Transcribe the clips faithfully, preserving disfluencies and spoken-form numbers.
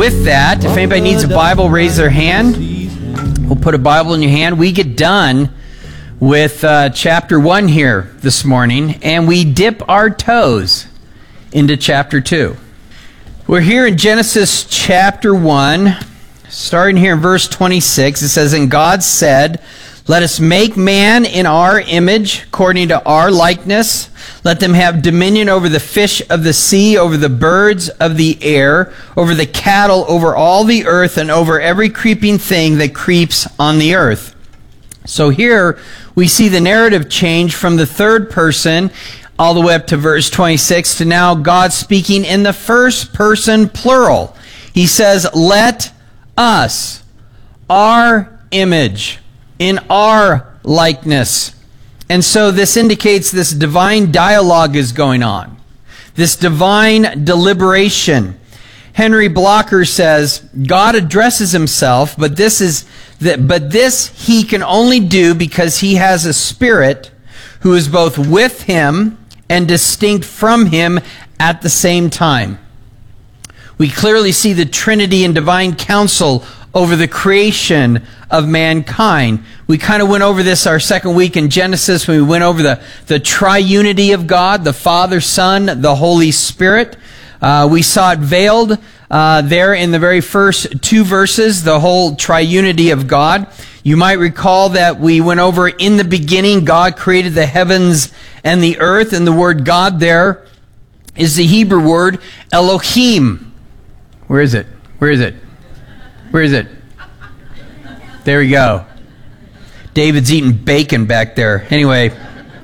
with that, if anybody needs a Bible, raise their hand. We'll put a Bible in your hand. We get done with uh, chapter one here this morning, and we dip our toes into chapter two. We're here in Genesis chapter one, starting here in verse twenty-six. It says, "And God said, let us make man in our image, according to our likeness. Let them have dominion over the fish of the sea, over the birds of the air, over the cattle, over all the earth, and over every creeping thing that creeps on the earth." So here we see the narrative change from the third person all the way up to verse twenty-six to now God speaking in the first person plural. He says, let us, our image, in our likeness. And so this indicates this divine dialogue is going on, this divine deliberation. Henry Blocker says, God addresses himself, but this is that but this he can only do because he has a spirit who is both with him and distinct from him at the same time. We clearly see the Trinity and divine counsel over the creation of mankind. We kind of went over this our second week in Genesis when we went over the, the triunity of God, the Father, Son, the Holy Spirit. Uh, we saw it veiled uh, there in the very first two verses, the whole triunity of God. You might recall that we went over in the beginning, God created the heavens and the earth, and the word God there is the Hebrew word Elohim. Where is it? Where is it? Where is it? There we go. David's eating bacon back there. Anyway,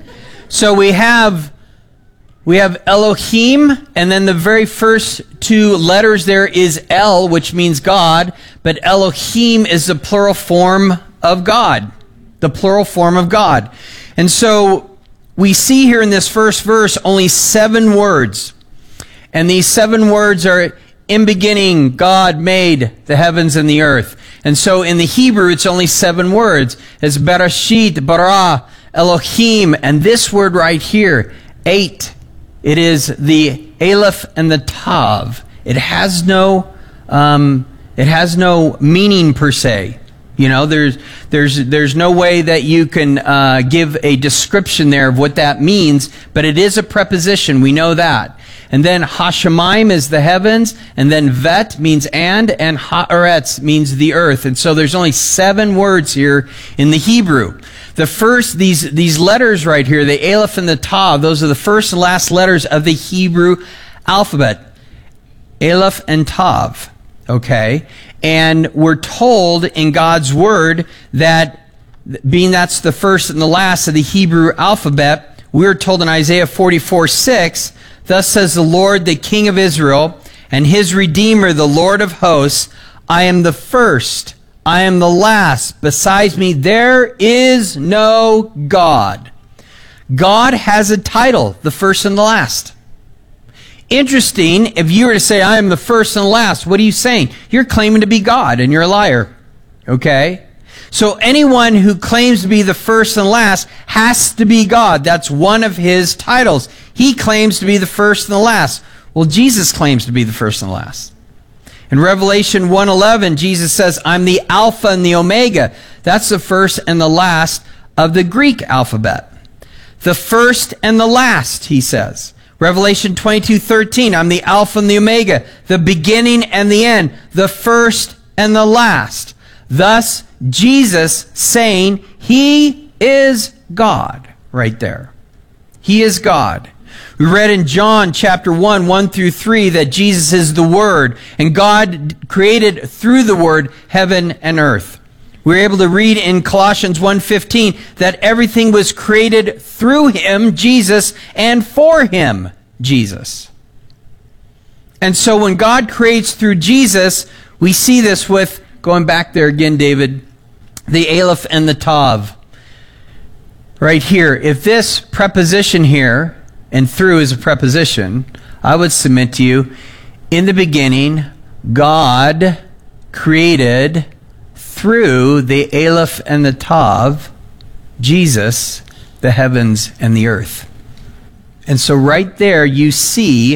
so we have we have Elohim, and then the very first two letters there is El, which means God, but Elohim is the plural form of God, the plural form of God. And so we see here in this first verse only seven words, and these seven words are, in beginning, God made the heavens and the earth. And so in the Hebrew, it's only seven words. It's Bereshit, Bara, Elohim, and this word right here, eight. It is the Aleph and the Tav. It has no, um, it has no meaning per se. You know, there's there's there's no way that you can uh, give a description there of what that means, but it is a preposition. We know that. And then Hashemayim is the heavens, and then Vet means and, and Haaretz means the earth. And so there's only seven words here in the Hebrew. The first, these, these letters right here, the Aleph and the Tav, those are the first and last letters of the Hebrew alphabet. Aleph and Tav, okay? And we're told in God's Word that, being that's the first and the last of the Hebrew alphabet, we're told in Isaiah forty-four six, "Thus says the Lord, the King of Israel, and his Redeemer, the Lord of hosts, I am the first, I am the last. Besides me, there is no God." God has a title, the first and the last. Interesting, if you were to say, I am the first and the last, what are you saying? You're claiming to be God, and you're a liar. Okay? So anyone who claims to be the first and last has to be God. That's one of his titles. He claims to be the first and the last. Well, Jesus claims to be the first and the last. In Revelation one eleven, Jesus says, I'm the Alpha and the Omega. That's the first and the last of the Greek alphabet. The first and the last, he says. Revelation twenty-two thirteen, I'm the Alpha and the Omega, the beginning and the end, the first and the last. Thus, Jesus saying he is God right there. He is God. We read in John chapter one, one through three that Jesus is the Word, and God created through the Word heaven and earth. We were able to read in Colossians one fifteen that everything was created through him, Jesus, and for him, Jesus. And so when God creates through Jesus, we see this with, going back there again, David, the Aleph and the Tav. Right here, if this preposition here, and through is a preposition, I would submit to you, in the beginning, God created through the Aleph and the Tav, Jesus, the heavens and the earth. And so right there you see